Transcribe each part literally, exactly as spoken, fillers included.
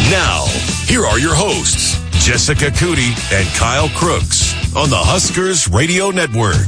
Now, here are your hosts, Jessica Cootie and Kyle Crooks on the Huskers Radio Network.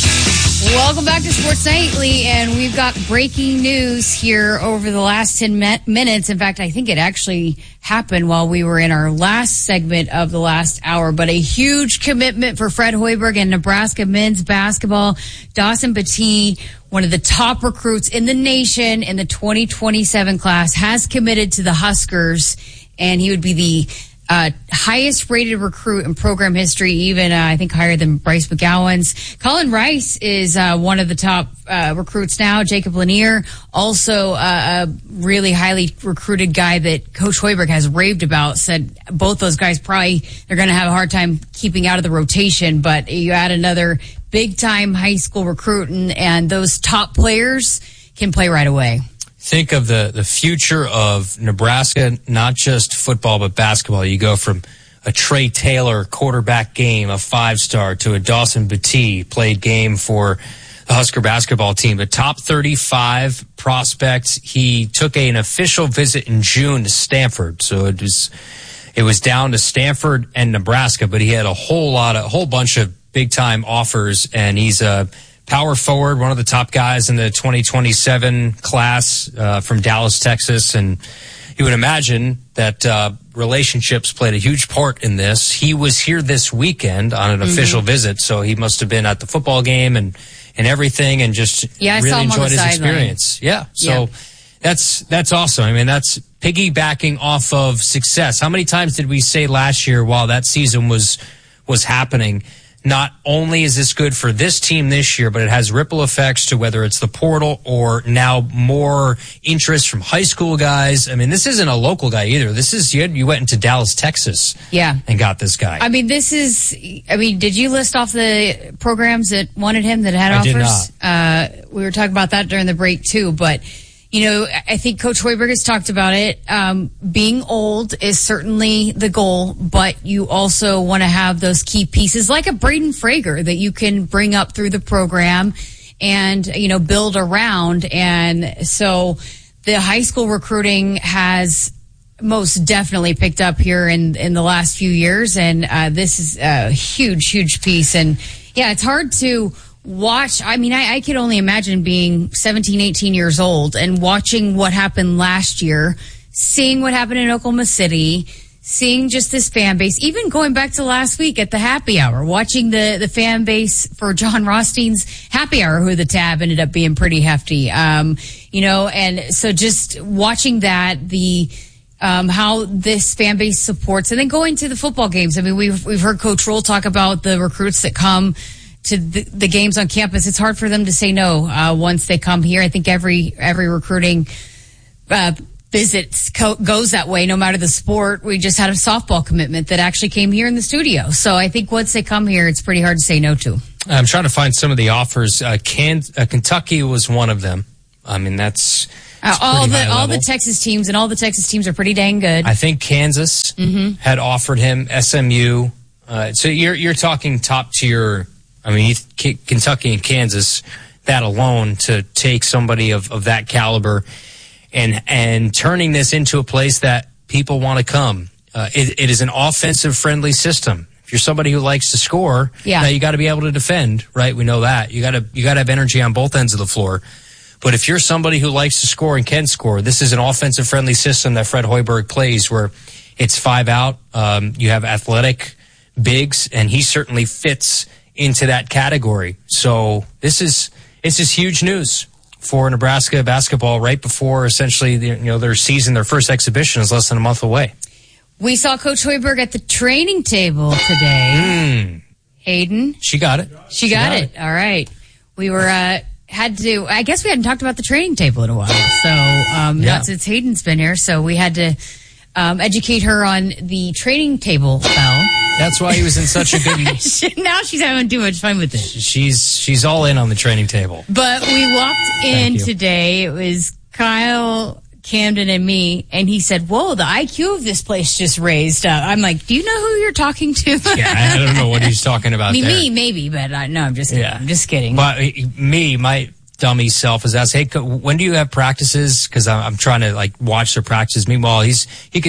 Welcome back to Sports Nightly, and we've got breaking news here over the last ten minutes. In fact, I think it actually happened while we were in our last segment of the last hour, but a huge commitment for Fred Hoiberg and Nebraska men's basketball. Dawson Batee, one of the top recruits in the nation in the twenty twenty-seven class, has committed to the Huskers, and he would be the Uh, highest rated recruit in program history, even uh, I think higher than Bryce McGowan's. Colin Rice is uh, one of the top uh, recruits now. Jacob Lanier, also uh, a really highly recruited guy that Coach Hoiberg has raved about, said both those guys probably they're going to have a hard time keeping out of the rotation, but you add another big-time high school recruit, and, and those top players can play right away. Think of the, the future of Nebraska, not just football, but basketball. You go from a Trey Taylor quarterback game, a five-star, to a Dawson Batee played game for the Husker basketball team. A top thirty-five prospect. He took a, an official visit in June to Stanford. So it was, it was down to Stanford and Nebraska, but he had a whole lot of, a whole bunch of big-time offers, and he's a power forward, one of the top guys in the twenty twenty-seven class uh, from Dallas, Texas. And you would imagine that uh, relationships played a huge part in this. He was here this weekend on an mm-hmm. official visit, so he must have been at the football game and, and everything, and just yeah, really enjoyed his experience. Line. Yeah, so yeah. that's that's awesome. I mean, that's piggybacking off of success. How many times did we say last year while that season was was happening, not only is this good for this team this year, but it has ripple effects to whether it's the portal or now more interest from high school guys. I mean, this isn't a local guy either. This is, you, had, you went into Dallas, Texas, yeah, and got this guy. I mean, this is, I mean, did you list off the programs that wanted him, that had I offers? Did not. Uh, we were talking about that during the break too, but you know, I think Coach Hoiberg has talked about it. Um, being old is certainly the goal, but you also want to have those key pieces like a Braden Frager that you can bring up through the program and, you know, build around. And so the high school recruiting has most definitely picked up here in, in the last few years. And uh, this is a huge, huge piece. And yeah, it's hard to watch. I mean, I, I could only imagine being seventeen, eighteen years old and watching what happened last year, seeing what happened in Oklahoma City, seeing just this fan base, even going back to last week at the happy hour, watching the, the fan base for John Rothstein's happy hour, who the tab ended up being pretty hefty. Um, you know, and so just watching that, the, um, how this fan base supports, and then going to the football games. I mean, we've, we've heard Coach Roll talk about the recruits that come to the, the games on campus. It's hard for them to say no uh, once they come here. I think every every recruiting uh, visit co- goes that way, no matter the sport. We just had a softball commitment that actually came here in the studio. So I think once they come here, it's pretty hard to say no to. I'm trying to find some of the offers. Uh, Can- uh, Kentucky was one of them. I mean, that's, that's uh, all the high all level. the Texas teams, and all the Texas teams are pretty dang good. I think Kansas mm-hmm. had offered him, S M U. Uh, so you're you're talking top tier. I mean, K- Kentucky and Kansas, that alone, to take somebody of, of that caliber and and turning this into a place that people want to come. Uh, it, it is an offensive-friendly system. If you're somebody who likes to score, yeah. now you got to be able to defend, right? We know that. You got to you got to have energy on both ends of the floor. But if you're somebody who likes to score and can score, this is an offensive-friendly system that Fred Hoiberg plays, where it's five out. Um, you have athletic bigs, and he certainly fits into that category. So this is this is huge news for Nebraska basketball right before essentially the, you know their season, their first exhibition is less than a month away. We saw Coach Hoiberg at the training table today. Mm. Hayden, she got it. She, she got, got it. it. All right. We were uh, had to. I guess we hadn't talked about the training table in a while. So um, yeah. not since Hayden's been here. So we had to um, educate her on the training table bell. That's why he was in such a good. Now she's having too much fun with it. She's she's all in on the training table. But we walked in today. It was Kyle, Camden, and me, and he said, "Whoa, the I Q of this place just raised up." I'm like, "Do you know who you're talking to?" Yeah, I don't know what he's talking about. I mean, there. me, maybe, but uh, no, I'm just kidding. Yeah. I'm just kidding. But me, my dummy self is asked, "Hey, when do you have practices?" Because I'm trying to like watch their practices. Meanwhile, he's he could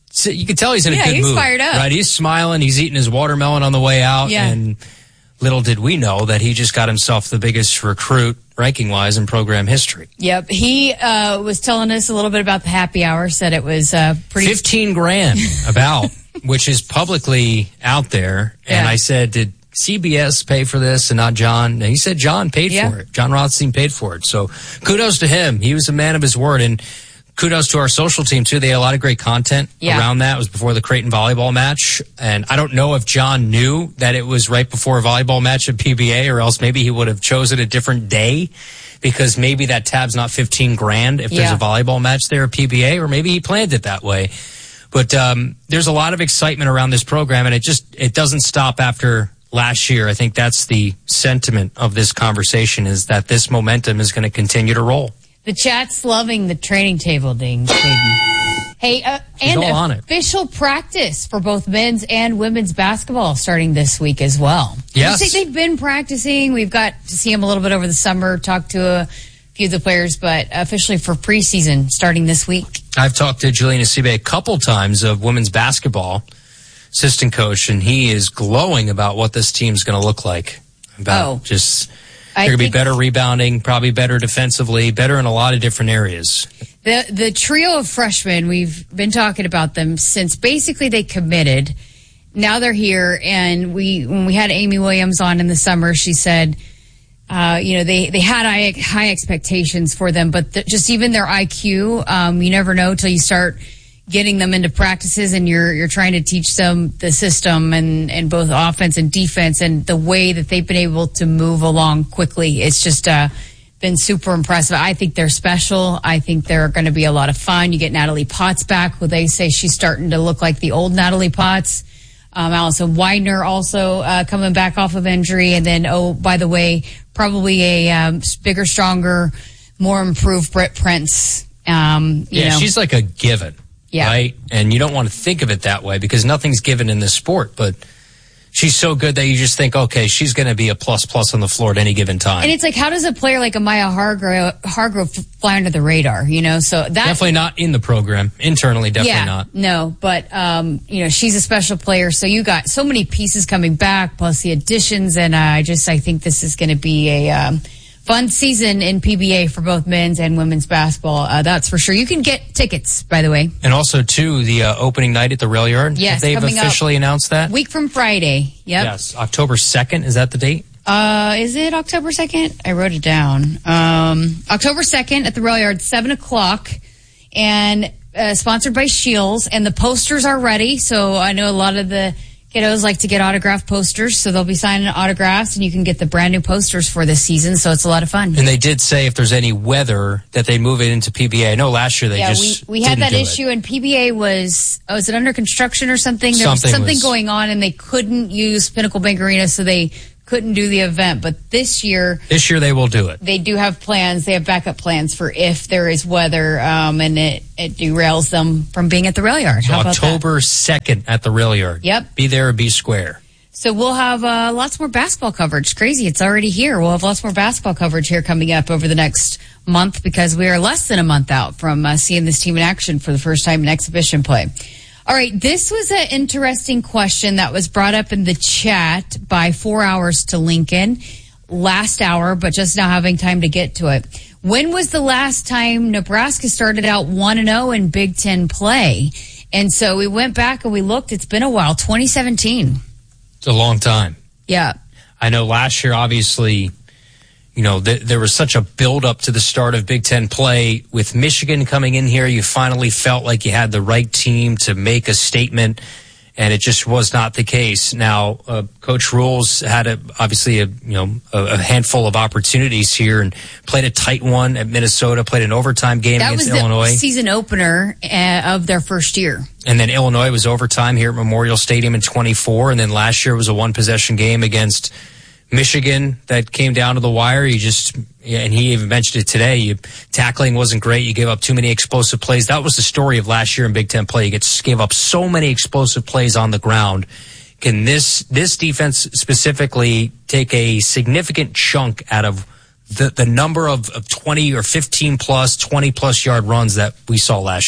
you can tell he's in yeah, a good he's mood. Fired up. Right? He's smiling. He's eating his watermelon on the way out. Yeah. And little did we know that he just got himself the biggest recruit, ranking-wise, in program history. Yep. He uh, was telling us a little bit about the happy hour, said it was uh, pretty... fifteen grand, about, which is publicly out there. And Yeah. I said, did C B S pay for this and not John? And he said John paid Yeah. for it. John Rothstein paid for it. So kudos to him. He was a man of his word. And kudos to our social team, too. They had a lot of great content Yeah. around that. It was before the Creighton volleyball match. And I don't know if John knew that it was right before a volleyball match at P B A, or else maybe he would have chosen a different day, because maybe that tab's not fifteen grand if Yeah. there's a volleyball match there at P B A, or maybe he planned it that way. But um, there's a lot of excitement around this program, and it just it doesn't stop after last year. I think that's the sentiment of this conversation, is that this momentum is going to continue to roll. The chat's loving the training table ding. Hey, uh, and all on it. official practice for both men's and women's basketball starting this week as well. Yes. You say they've been practicing. We've got to see them a little bit over the summer, talk to a few of the players, but officially for preseason starting this week. I've talked to Jelena Sibe a couple times, of women's basketball assistant coach, and he is glowing about what this team's going to look like. About Oh. just I they're going to be think- better rebounding, probably better defensively, better in a lot of different areas. The the trio of freshmen, we've been talking about them since basically they committed. Now they're here, and we when we had Amy Williams on in the summer, she said, uh, you know, they, they had high, high expectations for them, but the, just even their I Q, um, you never know till you start getting them into practices and you're you're trying to teach them the system and, and both offense and defense, and the way that they've been able to move along quickly. It's just uh, been super impressive. I think they're special. I think they're going to be a lot of fun. You get Natalie Potts back, who they say she's starting to look like the old Natalie Potts. Um, Allison Widener also uh, coming back off of injury. And then, oh, by the way, probably a um, bigger, stronger, more improved Britt Prince. Um, you Yeah, know. she's like a given. Yeah. Right? And you don't want to think of it that way, because nothing's given in this sport, but she's so good that you just think, okay, she's going to be a plus plus on the floor at any given time. And it's like, how does a player like a Maya Hargrove, Hargrove fly under the radar, you know? So that definitely not in the program. Internally, definitely yeah, not. No, but, um, you know, she's a special player. So you got so many pieces coming back, plus the additions. And uh, I just, I think this is going to be a um, fun season in P B A for both men's and women's basketball. Uh, that's for sure. You can get tickets, by the way. And also, too, the uh, opening night at the Rail Yard. Yes, Have they've coming up officially announced that? Week from Friday. Yep. Yes, October second. Is that the date? Uh, is it October second? I wrote it down. Um, October second at the Rail Yard, seven o'clock. And uh, sponsored by Shields. And the posters are ready. So I know a lot of the kiddos like to get autographed posters. So they'll be signing autographs, and you can get the brand new posters for this season. So it's a lot of fun. And they did say if there's any weather that they move it into P B A. I know last year they yeah, just we, we had didn't that do issue, it. and P B A was, oh, was it under construction or something? There Something was something was- going on, and they couldn't use Pinnacle Bank Arena, so they couldn't do the event. But this year, This year they will do it. they do have plans. They have backup plans for if there is weather, um, and it, it derails them from being at the rail yard. So How about that? October second at the Rail Yard. Yep. Be there or be square. So we'll have uh, lots more basketball coverage. Crazy, it's already here. We'll have lots more basketball coverage here coming up over the next month, because we are less than a month out from uh, seeing this team in action for the first time in exhibition play. All right, this was an interesting question that was brought up in the chat by Four Hours to Lincoln last hour, but just now having time to get to it. When was the last time Nebraska started out one and oh in Big Ten play? And so we went back and we looked. It's been a while, twenty seventeen. It's a long time. Yeah. I know last year, obviously, you know, th- there was such a build-up to the start of Big Ten play. With Michigan coming in here, you finally felt like you had the right team to make a statement, and it just was not the case. Now, uh, Coach Rules had a, obviously a you know a, a handful of opportunities here and played a tight one at Minnesota, played an overtime game That was against the Illinois. season opener uh, of their first year. And then Illinois was overtime here at Memorial Stadium in twenty-four. And then last year was a one-possession game against Michigan that came down to the wire. You just, and he even mentioned it today, you, tackling wasn't great. You gave up too many explosive plays. That was the story of last year in Big Ten play. You get, gave up so many explosive plays on the ground. Can this this defense specifically take a significant chunk out of the, the number of, of twenty or fifteen plus, twenty plus yard runs that we saw last year?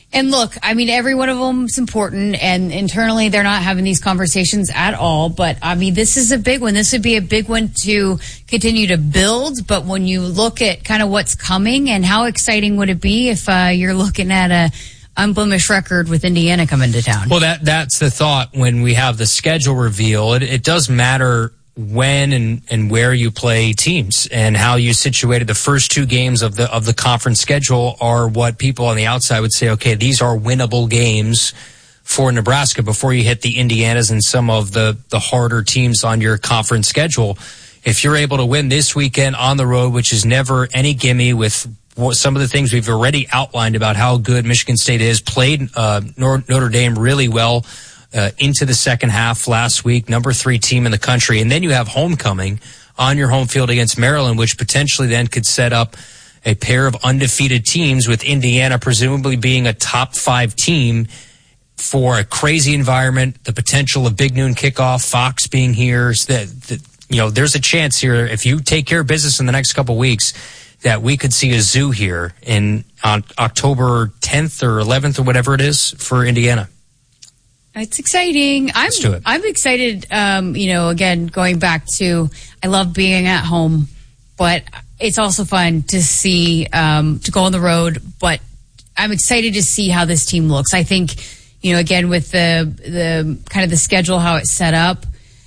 And look, I mean, every one of them is important, and internally they're not having these conversations at all. But, I mean, this is a big one. This would be a big one to continue to build. But when you look at kind of what's coming, and how exciting would it be if uh, you're looking at a unblemished record with Indiana coming to town? Well, that that's the thought when we have the schedule reveal. It, it does matter when and, and where you play teams, and how you situated the first two games of the of the conference schedule are what people on the outside would say, okay, these are winnable games for Nebraska before you hit the Indianas and some of the, the harder teams on your conference schedule. If you're able to win this weekend on the road, which is never any gimme with some of the things we've already outlined about how good Michigan State is, played uh, Notre Dame really well Uh, into the second half last week, number three team in the country. And then you have homecoming on your home field against Maryland, which potentially then could set up a pair of undefeated teams, with Indiana presumably being a top five team, for a crazy environment, the potential of big noon kickoff, Fox being here. So that, that, you know, there's a chance here, if you take care of business in the next couple of weeks, that we could see a zoo here in on October tenth or eleventh or whatever it is for Indiana. It's exciting. I'm Let's do it. I'm excited. Um, you know, again, going back to, I love being at home, but it's also fun to see, um, to go on the road. But I'm excited to see how this team looks. I think, you know, again, with the the kind of the schedule, how it's set up,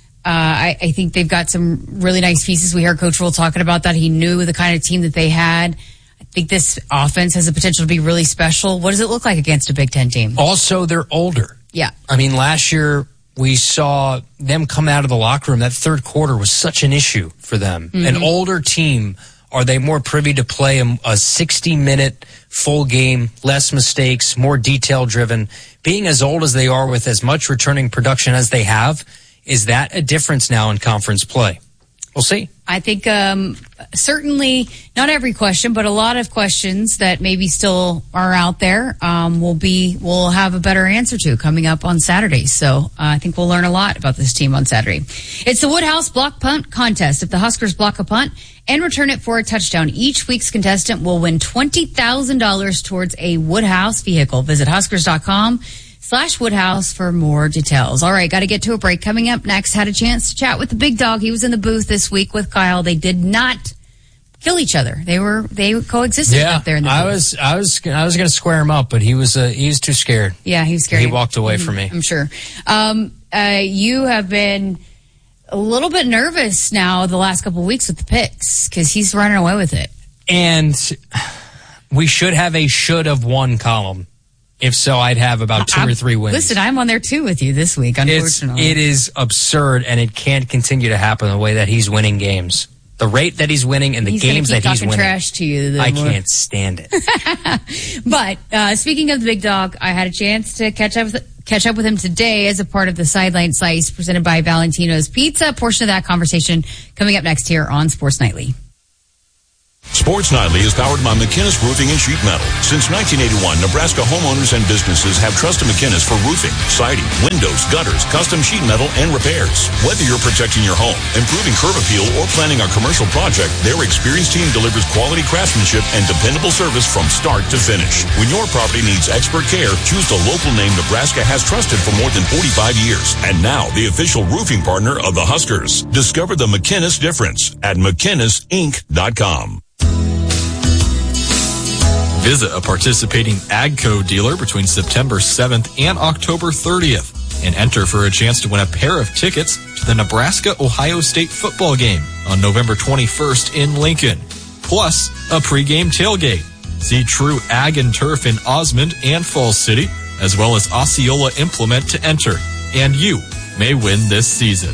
uh, I, I think they've got some really nice pieces. We heard Coach Rule talking about that. He knew the kind of team that they had. I think this offense has the potential to be really special. What does it look like against a Big Ten team? Also, they're older. Yeah. I mean, last year we saw them come out of the locker room. That third quarter was such an issue for them. Mm-hmm. An older team, are they more privy to play a sixty-minute full game, less mistakes, more detail-driven? Being as old as they are with as much returning production as they have, is that a difference now in conference play? We'll see. I think um, certainly not every question, but a lot of questions that maybe still are out there um, will be we'll have a better answer to coming up on Saturday. So uh, I think we'll learn a lot about this team on Saturday. It's the Woodhouse Block Punt Contest. If the Huskers block a punt and return it for a touchdown, each week's contestant will win twenty thousand dollars towards a Woodhouse vehicle. Visit Huskers dot com slash Woodhouse for more details. All right, got to get to a break. Coming up next, had a chance to chat with the big dog. He was in the booth this week with Kyle. They did not kill each other. They were they coexisted yeah, up there in the booth. I was I was I was going to square him up, but he was uh, he was too scared. Yeah, he was scared. He walked away from me. I'm sure. Um, uh, you have been a little bit nervous now the last couple of weeks with the picks because he's running away with it. And we should have a should have won column. If so, I'd have about two I'm, or three wins. Listen, I'm on there too with you this week, unfortunately. It's, it is absurd, and it can't continue to happen the way that he's winning games. The rate that he's winning and the he's games that he's winning. Trash to you. I more. can't stand it. But uh, speaking of the big dog, I had a chance to catch up with, catch up with him today as a part of the Sideline Slice presented by Valentino's Pizza. A portion of that conversation coming up next here on Sports Nightly. Sports Nightly is powered by McInnes Roofing and Sheet Metal. Since nineteen eighty-one, Nebraska homeowners and businesses have trusted McInnes for roofing, siding, windows, gutters, custom sheet metal, and repairs. Whether you're protecting your home, improving curb appeal, or planning a commercial project, their experienced team delivers quality craftsmanship and dependable service from start to finish. When your property needs expert care, choose the local name Nebraska has trusted for more than forty-five years. And now, the official roofing partner of the Huskers. Discover the McInnes difference at McInnes Inc dot com. Visit a participating AGCO dealer between September seventh and October thirtieth and enter for a chance to win a pair of tickets to the Nebraska-Ohio State football game on November twenty-first in Lincoln, plus a pregame tailgate. See True Ag and Turf in Osmond and Falls City, as well as Osceola Implement to enter, and you may win this season.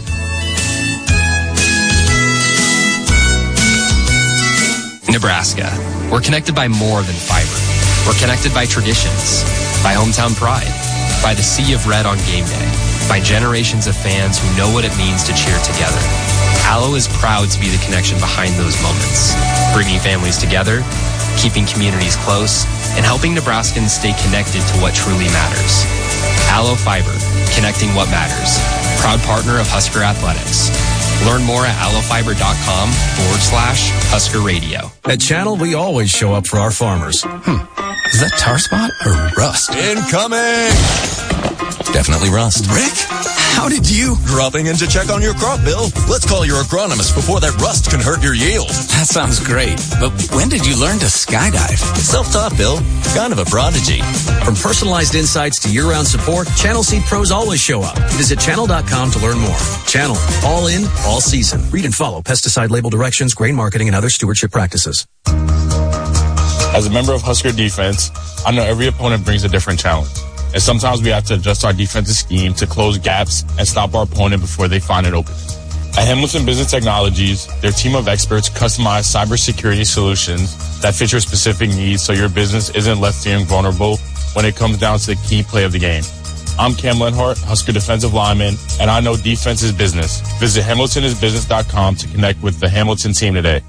Nebraska. We're connected by more than fiber. We're connected by traditions, by hometown pride, by the sea of red on game day, by generations of fans who know what it means to cheer together. Allo is proud to be the connection behind those moments, bringing families together, keeping communities close, and helping Nebraskans stay connected to what truly matters. Allo Fiber, connecting what matters. Proud partner of Husker Athletics. Learn more at allofiber.com forward slash Husker Radio. At Channel, we always show up for our farmers. Hmm. Is that tar spot or rust? Incoming! Definitely rust. Rick, how did you? Dropping in to check on your crop, Bill. Let's call your agronomist before that rust can hurt your yield. That sounds great. But when did you learn to skydive? Self-taught, Bill. Kind of a prodigy. From personalized insights to year-round support, Channel Seed pros always show up. Visit channel dot com to learn more. Channel. All in, all season. Read and follow pesticide label directions, grain marketing, and other stewardship practices. As a member of Husker defense, I know every opponent brings a different challenge. And sometimes we have to adjust our defensive scheme to close gaps and stop our opponent before they find an opening. At Hamilton Business Technologies, their team of experts customize cybersecurity solutions that fit your specific needs so your business isn't left feeling vulnerable when it comes down to the key play of the game. I'm Cam Lenhart, Husker defensive lineman, and I know defense is business. Visit hamilton is business dot com to connect with the Hamilton team today.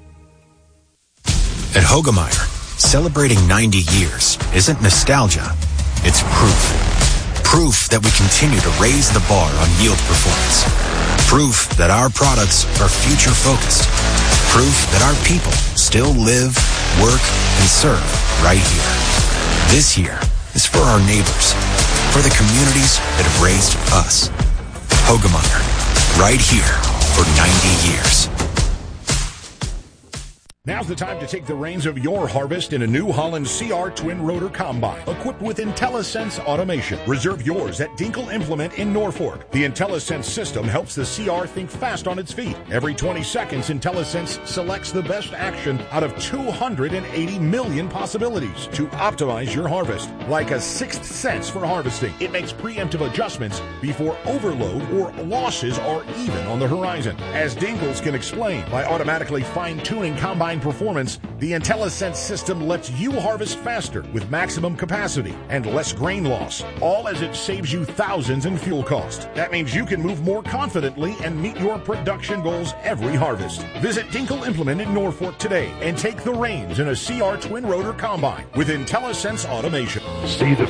At Hogemeyer, celebrating ninety years isn't nostalgia, it's proof. Proof that we continue to raise the bar on yield performance. Proof that our products are future-focused. Proof that our people still live, work, and serve right here. This year is for our neighbors, for the communities that have raised us. Hogemeyer, right here for ninety years. Now's the time to take the reins of your harvest in a New Holland C R Twin Rotor Combine, equipped with IntelliSense automation. Reserve yours at Dinkle Implement in Norfolk. The IntelliSense system helps the C R think fast on its feet. Every twenty seconds, IntelliSense selects the best action out of two hundred eighty million possibilities to optimize your harvest. Like a sixth sense for harvesting, it makes preemptive adjustments before overload or losses are even on the horizon. As Dinkles can explain, by automatically fine-tuning combine performance, the IntelliSense system lets you harvest faster with maximum capacity and less grain loss, all as it saves you thousands in fuel cost. That means you can move more confidently and meet your production goals every harvest. Visit Dinkle Implement in Norfolk today and take the reins in a C R Twin Rotor Combine with IntelliSense automation. See the